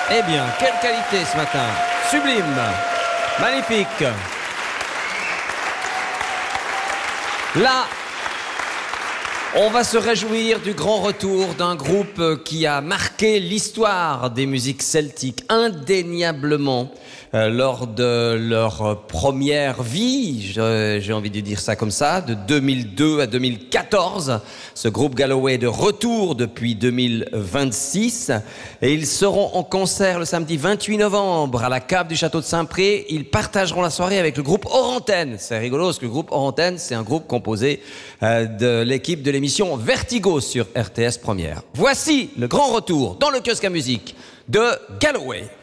Eh bien, quelle qualité ce matin. Sublime. Magnifique. Là, on va se réjouir du grand retour d'un groupe qui a marqué l'histoire des musiques celtiques indéniablement lors de leur première vie, j'ai envie de dire ça comme ça, de 2002 à 2014. Ce groupe Galloway est de retour depuis 2026 et ils seront en concert le samedi 28 novembre à la cave du château de Saint-Pré. Ils partageront la soirée avec le groupe Orantène. C'est rigolo parce que le groupe Orantène, c'est un groupe composé de l'équipe de l'émission Vertigo sur RTS Première. Voici le grand retour dans le kiosque à musique de Galloway.